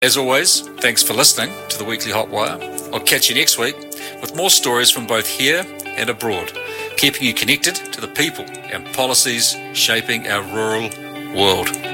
As always, thanks for listening to the Weekly Hotwire. I'll catch you next week with more stories from both here and abroad, keeping you connected to the people and policies shaping our rural world.